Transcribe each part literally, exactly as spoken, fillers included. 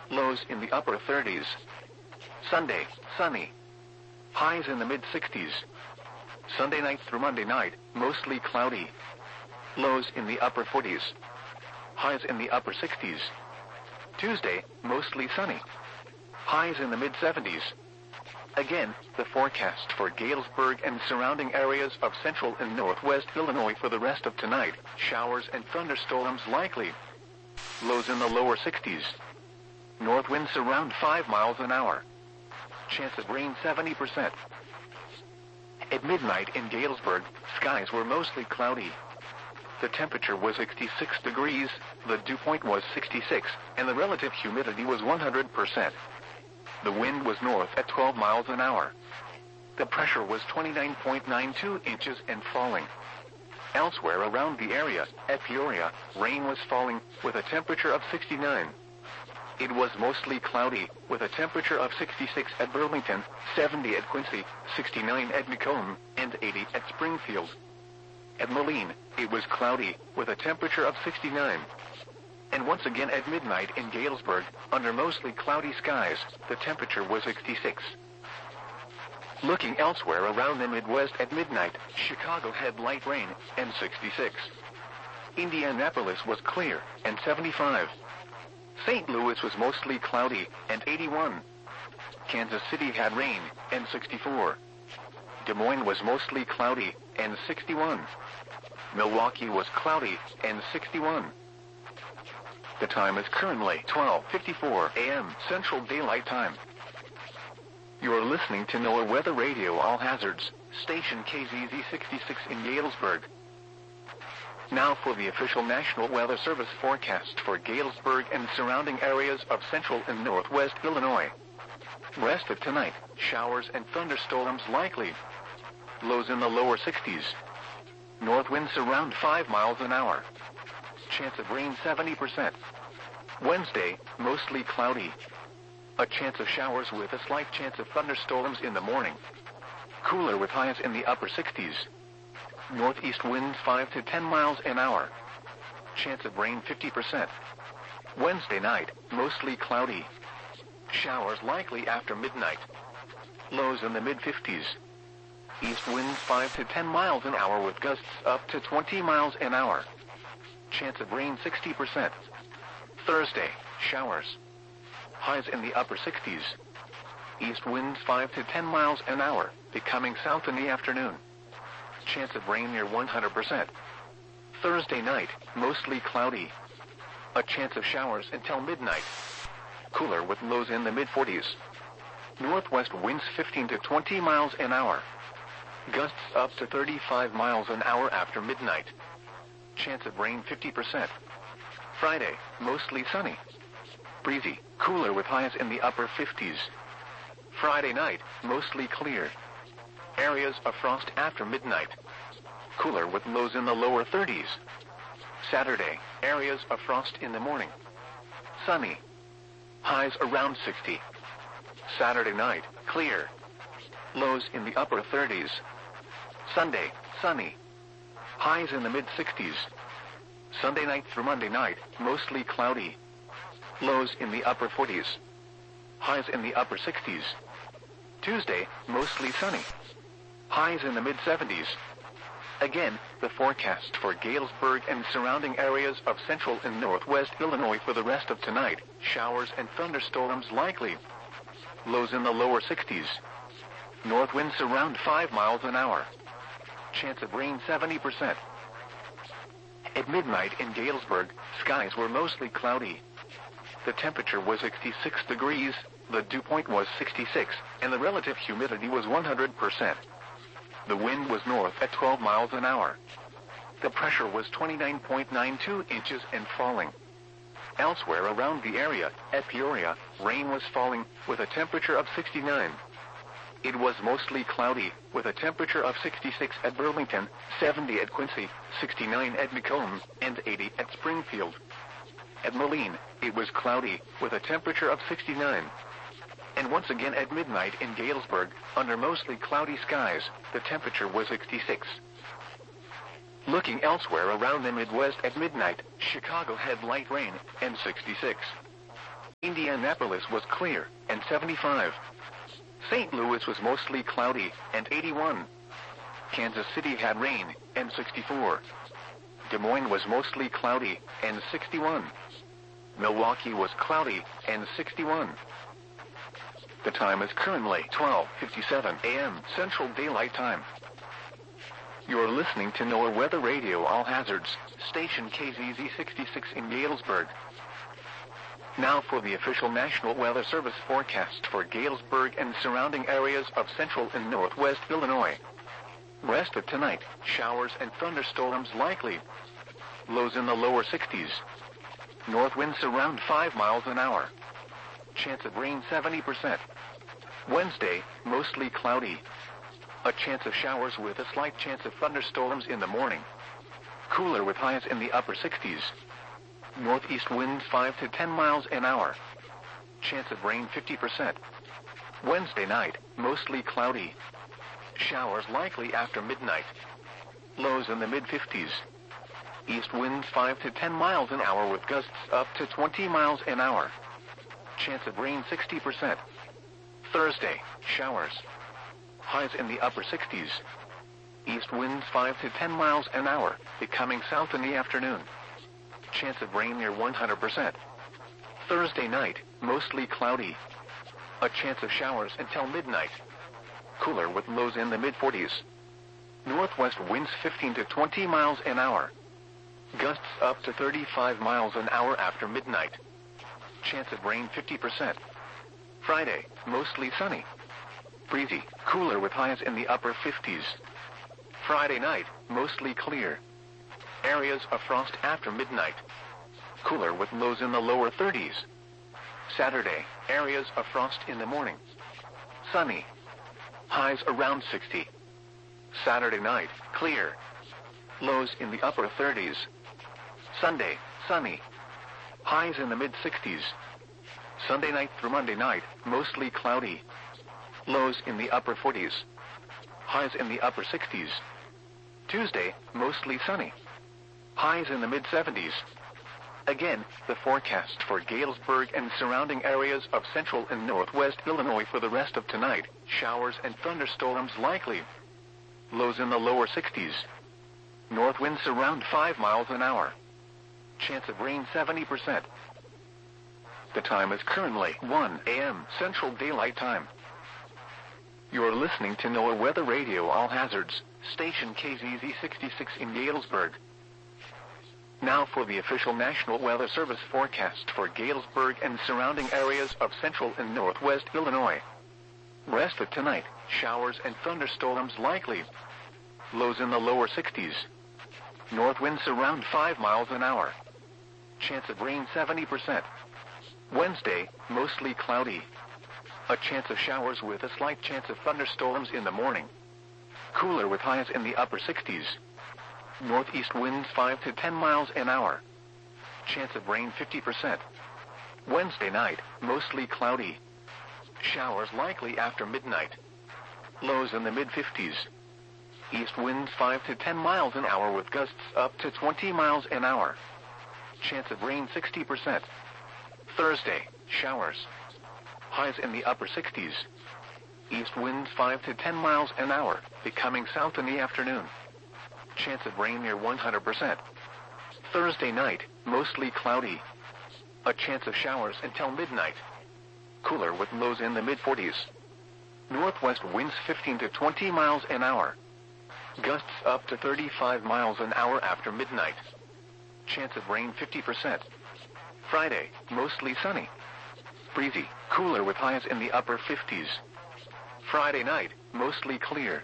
Lows in the upper thirties. Sunday, sunny. Highs in the mid sixties. Sunday night through Monday night, mostly cloudy. Lows in the upper forties. Highs in the upper sixties. Tuesday, mostly sunny. Highs in the mid seventies. Again, the forecast for Galesburg and surrounding areas of central and northwest Illinois for the rest of tonight: showers and thunderstorms likely. Lows in the lower sixties. North winds around five miles an hour. Chance of rain seventy percent. At midnight in Galesburg, skies were mostly cloudy. The temperature was sixty-six degrees, the dew point was sixty-six, and the relative humidity was one hundred percent. The wind was north at twelve miles an hour. The pressure was twenty-nine point nine two inches and falling. Elsewhere around the area, at Peoria, rain was falling, with a temperature of sixty-nine. It was mostly cloudy, with a temperature of sixty-six at Burlington, seventy at Quincy, sixty-nine at Macomb, and eighty at Springfield. At Moline, it was cloudy, with a temperature of sixty-nine. And once again at midnight in Galesburg, under mostly cloudy skies, the temperature was sixty-six. Looking elsewhere around the Midwest at midnight, Chicago had light rain, and sixty-six. Indianapolis was clear, and seventy-five. Saint Louis was mostly cloudy, and eighty-one. Kansas City had rain, and sixty-four. Des Moines was mostly cloudy, and sixty-one. Milwaukee was cloudy, and sixty-one. The time is currently twelve fifty-four a m Central Daylight Time. You are listening to NOAA Weather Radio All Hazards, station K Z Z sixty-six in Galesburg. Now for the official National Weather Service forecast for Galesburg and surrounding areas of central and northwest Illinois. Rest of tonight, showers and thunderstorms likely. Lows in the lower sixties. North winds around five miles an hour. Chance of rain seventy percent. Wednesday, mostly cloudy. A chance of showers with a slight chance of thunderstorms in the morning. Cooler with highs in the upper sixties. Northeast winds five to ten miles an hour. Chance of rain fifty percent. Wednesday night, mostly cloudy. Showers likely after midnight. Lows in the mid fifties. East winds five to ten miles an hour with gusts up to twenty miles an hour. Chance of rain sixty percent. Thursday, showers. Highs in the upper sixties. East winds five to ten miles an hour, becoming south in the afternoon. Chance of rain near one hundred percent. Thursday night, mostly cloudy. A chance of showers until midnight. Cooler with lows in the mid forties. Northwest winds fifteen to twenty miles an hour. Gusts up to thirty-five miles an hour after midnight. Chance of rain fifty percent. Friday, mostly sunny. Breezy, cooler with highs in the upper fifties. Friday night, mostly clear. Areas of frost after midnight. Cooler with lows in the lower thirties. Saturday, areas of frost in the morning. Sunny. Highs around sixty. Saturday night, clear. Lows in the upper thirties. Sunday, sunny. Highs in the mid sixties. Sunday night through Monday night, mostly cloudy. Lows in the upper forties. Highs in the upper sixties. Tuesday, mostly sunny. Highs in the mid seventies. Again, the forecast for Galesburg and surrounding areas of central and northwest Illinois for the rest of tonight: showers and thunderstorms likely. Lows in the lower sixties. North winds around five miles an hour. Chance of rain seventy percent. At midnight in Galesburg, skies were mostly cloudy. The temperature was sixty-six degrees, the dew point was sixty-six, and the relative humidity was one hundred percent. The wind was north at twelve miles an hour. The pressure was twenty-nine point nine two inches and falling. Elsewhere around the area, at Peoria, rain was falling, with a temperature of sixty-nine. It was mostly cloudy, with a temperature of sixty-six at Burlington, seventy at Quincy, sixty-nine at Macomb, and eighty at Springfield. At Moline, it was cloudy, with a temperature of sixty-nine. And once again at midnight in Galesburg, under mostly cloudy skies, the temperature was sixty-six. Looking elsewhere around the Midwest at midnight, Chicago had light rain, and sixty-six. Indianapolis was clear, and seventy-five. Saint Louis was mostly cloudy, and eighty-one. Kansas City had rain, and sixty-four. Des Moines was mostly cloudy, and sixty-one. Milwaukee was cloudy, and sixty-one. The time is currently twelve fifty-seven a m Central Daylight Time. You're listening to NOAA Weather Radio All Hazards, station K Z Z sixty-six in Galesburg. Now for the official National Weather Service forecast for Galesburg and surrounding areas of central and northwest Illinois. Rest of tonight, showers and thunderstorms likely. Lows in the lower sixties. North winds around five miles an hour. Chance of rain seventy percent. Wednesday, mostly cloudy. A chance of showers with a slight chance of thunderstorms in the morning. Cooler with highs in the upper sixties. Northeast winds five to ten miles an hour. Chance of rain fifty percent. Wednesday night, mostly cloudy. Showers likely after midnight. Lows in the mid-fifties. East winds five to ten miles an hour with gusts up to twenty miles an hour. Chance of rain sixty percent. Thursday, showers. Highs in the upper sixties. East winds five to ten miles an hour, becoming south in the afternoon. Chance of rain near one hundred percent. Thursday night, mostly cloudy. A chance of showers until midnight. Cooler with lows in the mid-forties. Northwest winds fifteen to twenty miles an hour. Gusts up to thirty-five miles an hour after midnight. Chance of rain fifty percent. Friday, mostly sunny. Breezy, cooler with highs in the upper fifties. Friday night, mostly clear. Areas of frost after midnight. Cooler with lows in the lower thirties. Saturday, areas of frost in the morning. Sunny. Highs around sixty. Saturday night, clear. Lows in the upper thirties. Sunday, sunny. Highs in the mid-sixties. Sunday night through Monday night, mostly cloudy. Lows in the upper forties. Highs in the upper sixties. Tuesday, mostly sunny. Highs in the mid-seventies. Again, the forecast for Galesburg and surrounding areas of central and northwest Illinois for the rest of tonight. Showers and thunderstorms likely. Lows in the lower sixties. North winds around five miles an hour. Chance of rain seventy percent. The time is currently one a m Central Daylight Time. You're listening to NOAA Weather Radio All Hazards, station K Z Z sixty-six in Galesburg. Now for the official National Weather Service forecast for Galesburg and surrounding areas of central and northwest Illinois. Rest of tonight, showers and thunderstorms likely. Lows in the lower sixties. North winds around five miles an hour. Chance of rain seventy percent. Wednesday, mostly cloudy. A chance of showers with a slight chance of thunderstorms in the morning. Cooler with highs in the upper sixties. Northeast winds five to ten miles an hour. Chance of rain fifty percent. Wednesday night, mostly cloudy. Showers likely after midnight. Lows in the mid-fifties. East winds five to ten miles an hour with gusts up to twenty miles an hour. Chance of rain sixty percent. Thursday, showers. Highs in the upper sixties. East winds five to ten miles an hour, becoming south in the afternoon. Chance of rain near one hundred percent. Thursday night, mostly cloudy. A chance of showers until midnight. Cooler with lows in the mid-forties. Northwest winds fifteen to twenty miles an hour. Gusts up to thirty-five miles an hour after midnight. Chance of rain fifty percent. Friday, mostly sunny. Breezy, cooler with highs in the upper fifties. Friday night, mostly clear.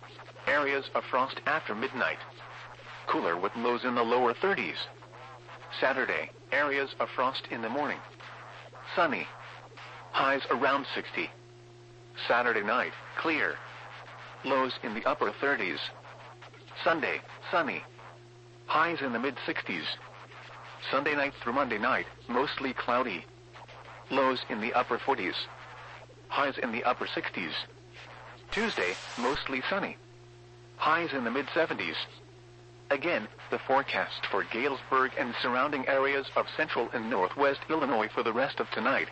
Areas of frost after midnight. Cooler with lows in the lower thirties. Saturday, areas of frost in the morning. Sunny. Highs around sixty. Saturday night, clear. Lows in the upper thirties. Sunday, sunny. Highs in the mid-sixties. Sunday night through Monday night, mostly cloudy. Lows in the upper forties. Highs in the upper sixties. Tuesday, mostly sunny. Highs in the mid-seventies. Again, the forecast for Galesburg and surrounding areas of central and northwest Illinois for the rest of tonight.